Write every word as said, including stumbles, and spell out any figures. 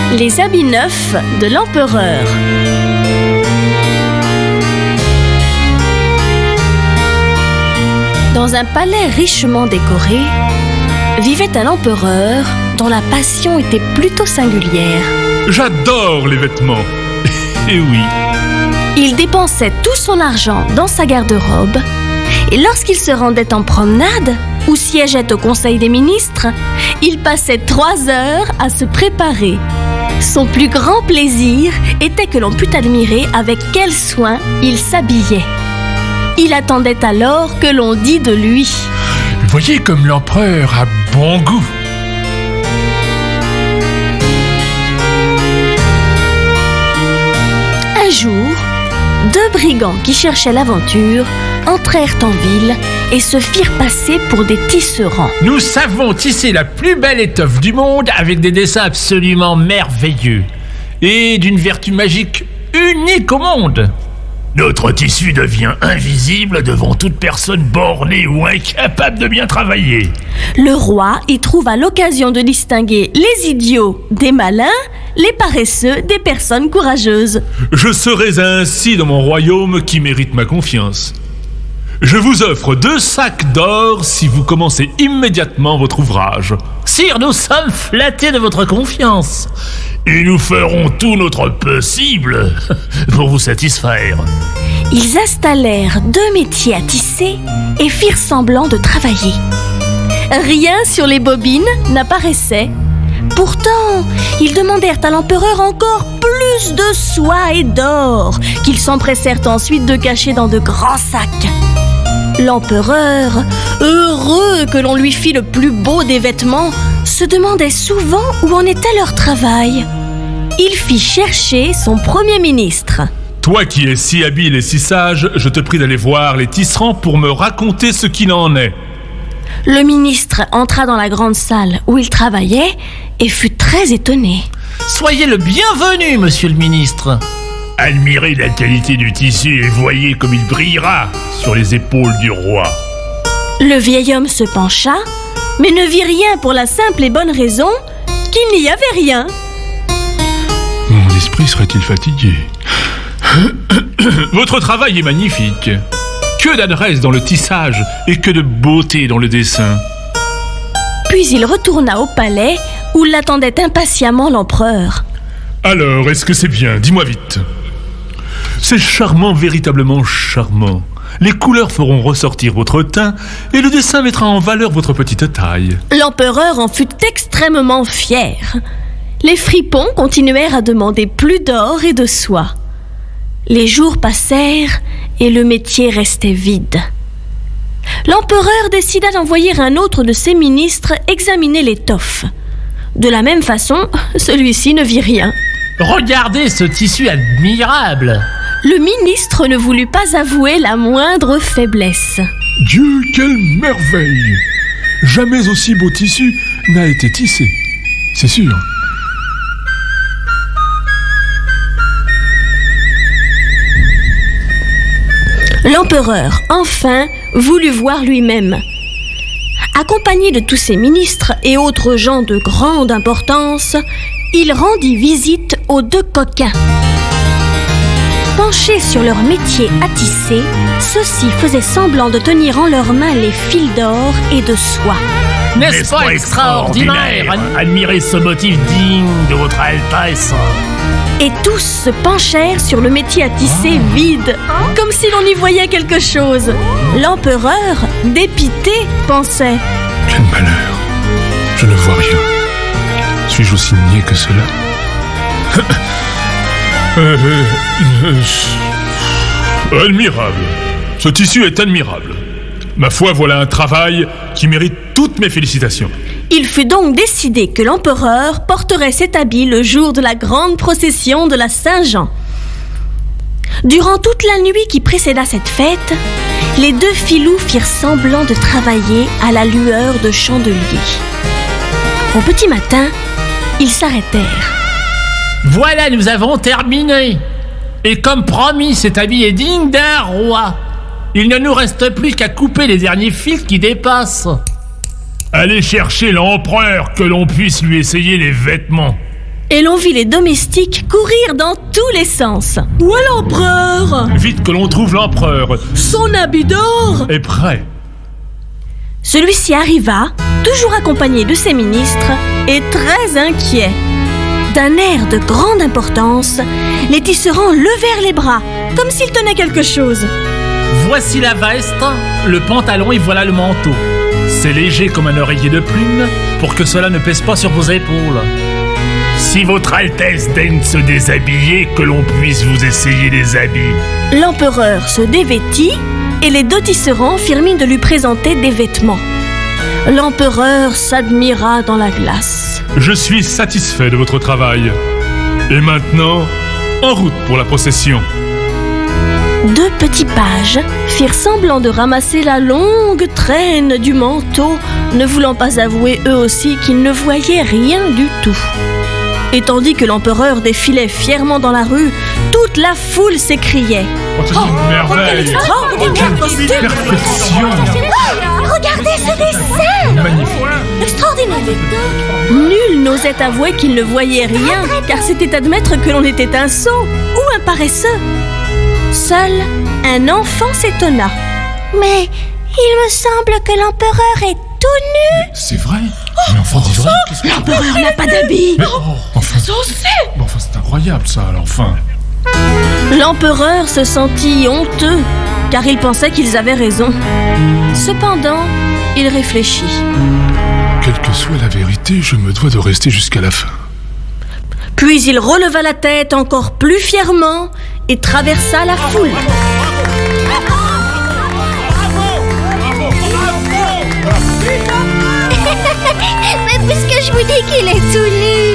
Les habits neufs de l'empereur. Dans un palais richement décoré, vivait un empereur dont la passion était plutôt singulière. J'adore les vêtements. Et oui. Il dépensait tout son argent dans sa garde-robe et lorsqu'il se rendait en promenade ou siégeait au conseil des ministres, il passait trois heures à se préparer. Son plus grand plaisir était que l'on pût admirer avec quel soin il s'habillait. Il attendait alors que l'on dît de lui: Voyez comme l'empereur a bon goût. Un jour, deux brigands qui cherchaient l'aventure entrèrent en ville et se firent passer pour des tisserands. Nous savons tisser la plus belle étoffe du monde avec des dessins absolument merveilleux et d'une vertu magique unique au monde. Notre tissu devient invisible devant toute personne bornée ou incapable de bien travailler. Le roi y trouva l'occasion de distinguer les idiots des malins, les paresseux des personnes courageuses. Je serai ainsi dans mon royaume qui mérite ma confiance. Je vous offre deux sacs d'or si vous commencez immédiatement votre ouvrage. Sire, nous sommes flattés de votre confiance. Et nous ferons tout notre possible pour vous satisfaire. Ils installèrent deux métiers à tisser et firent semblant de travailler. Rien sur les bobines n'apparaissait. Pourtant, ils demandèrent à l'empereur encore plus de soie et d'or, qu'ils s'empressèrent ensuite de cacher dans de grands sacs. L'empereur, heureux que l'on lui fît le plus beau des vêtements, se demandait souvent où en était leur travail. Il fit chercher son premier ministre. Toi qui es si habile et si sage, je te prie d'aller voir les tisserands pour me raconter ce qu'il en est. Le ministre entra dans la grande salle où il travaillait et fut très étonné. Soyez le bienvenu, monsieur le ministre. Admirez la qualité du tissu et voyez comme il brillera sur les épaules du roi. Le vieil homme se pencha, mais ne vit rien pour la simple et bonne raison qu'il n'y avait rien. Mon esprit serait-il fatigué? Votre travail est magnifique. Que d'adresse dans le tissage et que de beauté dans le dessin. Puis il retourna au palais où l'attendait impatiemment l'empereur. Alors, est-ce que c'est bien? Dis-moi vite. C'est charmant, véritablement charmant. Les couleurs feront ressortir votre teint et le dessin mettra en valeur votre petite taille. L'empereur en fut extrêmement fier. Les fripons continuèrent à demander plus d'or et de soie. Les jours passèrent et le métier restait vide. L'empereur décida d'envoyer un autre de ses ministres examiner l'étoffe. De la même façon, celui-ci ne vit rien. Regardez ce tissu admirable. Le ministre ne voulut pas avouer la moindre faiblesse. Dieu, quelle merveille! Jamais aussi beau tissu n'a été tissé, c'est sûr. L'empereur, enfin, voulut voir lui-même. Accompagné de tous ses ministres et autres gens de grande importance, il rendit visite aux deux coquins. Penchés sur leur métier à tisser, ceux-ci faisaient semblant de tenir en leurs mains les fils d'or et de soie. N'est-ce, N'est-ce pas, pas extraordinaire, extraordinaire Admirez ce motif digne de votre Altesse. Et tous se penchèrent sur le métier à tisser vide, comme si l'on y voyait quelque chose. L'empereur, dépité, pensait: Quel malheur! Je ne vois rien. Suis-je aussi niais que cela? euh, euh, euh, Admirable. Ce tissu est admirable. Ma foi, voilà un travail qui mérite toutes mes félicitations. Il fut donc décidé que l'empereur porterait cet habit le jour de la grande procession de la Saint-Jean. Durant toute la nuit qui précéda cette fête, les deux filous firent semblant de travailler à la lueur de chandeliers. Au petit matin, ils s'arrêtèrent. Voilà, nous avons terminé. Et comme promis, cet habit est digne d'un roi. Il ne nous reste plus qu'à couper les derniers fils qui dépassent. Allez chercher l'empereur, que l'on puisse lui essayer les vêtements. et l'on vit les domestiques courir dans tous les sens. Où est l'empereur? Vite que l'on trouve l'empereur. Son habit d'or Est prêt. Celui-ci arriva, toujours accompagné de ses ministres, et très inquiet. D'un air de grande importance, les tisserands levèrent les bras, comme s'ils tenaient quelque chose. Voici la veste, le pantalon et voilà le manteau. C'est léger comme un oreiller de plume pour que cela ne pèse pas sur vos épaules. Si votre Altesse daigne se déshabiller, que l'on puisse vous essayer les habits. L'empereur se dévêtit et les deux tisserands firent mine de lui présenter des vêtements. L'empereur s'admira dans la glace. Je suis satisfait de votre travail. Et maintenant, en route pour la procession. Deux petits pages firent semblant de ramasser la longue traîne du manteau, ne voulant pas avouer eux aussi qu'ils ne voyaient rien du tout. Et tandis que l'empereur défilait fièrement dans la rue, toute la foule s'écriait Oh, c'est une merveille. Perfection. Regardez ce dessin! Magnifique. Extraordinaire! Nul n'osait avouer qu'il ne voyait rien, car c'était admettre que l'on était un sot ou un paresseux. Seul un enfant s'étonna. Mais il me semble que l'empereur est tout nu. C'est vrai. Mais enfin, c'est vrai. L'empereur n'a pas d'habit. Mais, oh, enfin, bon, enfin, c'est incroyable ça, alors enfin. L'empereur se sentit honteux, car il pensait qu'ils avaient raison. Cependant, il réfléchit. Quelle que soit la vérité, je me dois de rester jusqu'à la fin. Puis il releva la tête encore plus fièrement et traversa la foule. Mais puisque je vous dis qu'il est tout nu,